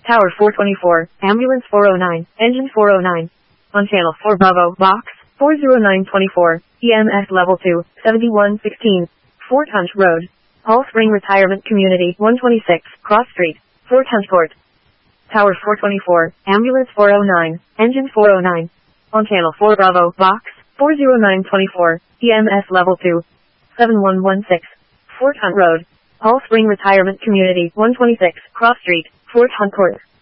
Tower 424, Ambulance 409, Engine 409. On Channel 4 Bravo, Box 40924, EMS Level 2, 7116, Fort Hunt Road, Hall Spring Retirement Community 126, Cross Street, Fort Hunt Court. Tower 424, Ambulance 409, Engine 409. On Channel 4 Bravo, Box 40924, EMS Level 2, 7116, Fort Hunt Road, Hall Spring Retirement Community 126, Cross Street, Fort Hunt Court.